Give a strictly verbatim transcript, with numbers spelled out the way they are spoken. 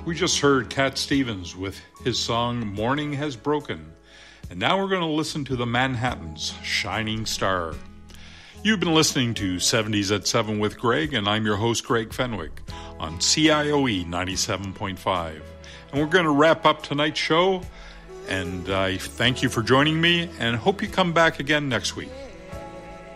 We just heard Cat Stevens with his song Morning Has Broken. And now we're going to listen to the Manhattans' Shining Star. You've been listening to seventies at seven with Greg, and I'm your host, Greg Fenwick, on C I O E ninety-seven point five. And we're going to wrap up tonight's show, and I thank you for joining me, and hope you come back again next week.